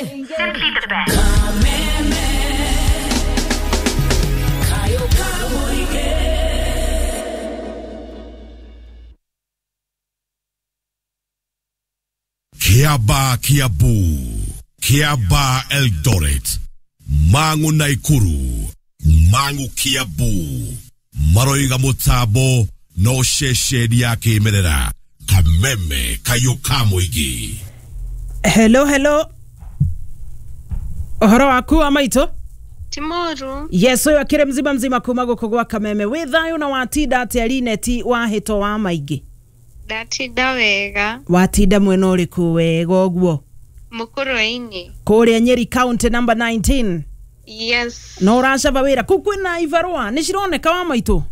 Simply the best. Kiaba Kiabu, Kiaba Eldoret, Mangu Naikuru, Mangu Kiabu, Maroiga Mutabo, no sheshedi yake merera, Kameme Kayukamuigi. Hello. Ohoro waku amaito? Timoru. Yes, oyo akire mzima kumago kogwa Kameme. Withayo na watida ate alineti wa hito wa maigi. Datida wega. Watida mwena uriku wega ogwo. Mukuru ini. Kore Nyeri County number 19. Yes. No urashaba wira kukwina ivarua nishironeka wa maito.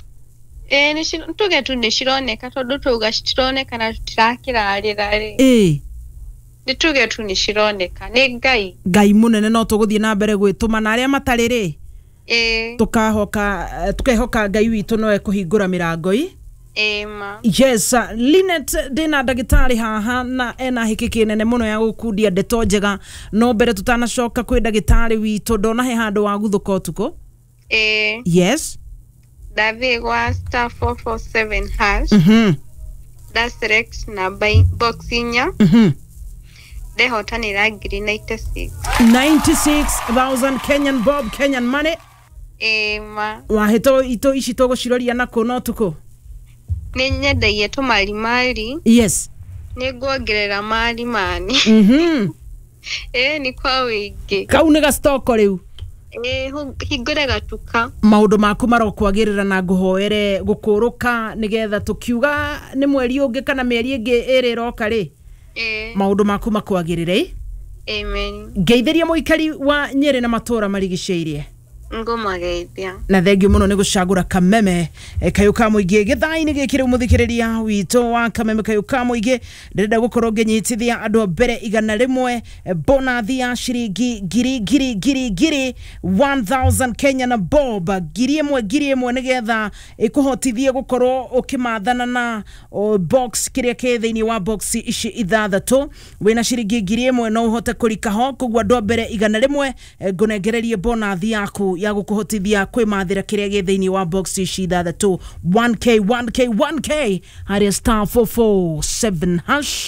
Nishirone tondu tugashironeka na tutirakira arire. Nituge tu nishironeka ni Ngai munene no tuguthie na mbere gwituma na aria matarire. Tukehoka Ngai witu no ekuhingura mirango ma. Yes, Linet dina dagitari haha na ena hikiki nene muno ya gukundia ndeto njega no mbere tutanacoka kwi dagitari witu ndona he handu wa guthuka utuko. Yes. Davi wa star 447 hash. That's select na boxinya. Dehotanira ngiri 96,000 Kenyan bob, Kenyan money. Ma. Wahito ito ici tuguciroria na kuno tuko. Ninyendagie tumari. Yes. Niguongerera mari mani. Ni kwa wingi. Kau ni ga stock riu. Hingure gatuka. Maundu maku marokwagirira na nguhoere gukuruka nigetha tukiuga ni mweri ungi kana mieri ingi iri roka ri. Maundu maku makwagirire. Amen. Ngeithiria muikari wa Nyeri na matora marigiceirie. Ngomageithia. Na thengio muno ni gucagura Kameme Kayuka muigi githaini gikire umuthikiriria wito wa Kameme Kayuka muigi ndirenda gukorwo nginyitithia andu mbere igana rimwe bonathi ya shiringi giri 1000 Kenyan bob giri imwe nigetha ikuhotithie gukorwo ukimathana na box kiria ke thiini wa box ici ithathatu wina shiringi giri imwe no uhote kurika ho kugwa andu mbere igana rimwe ngunengererie bonathi yaku ya gukuhotithia kwimathira kiria ge thiini wa box ici ithathatu 1k haria star 447 hash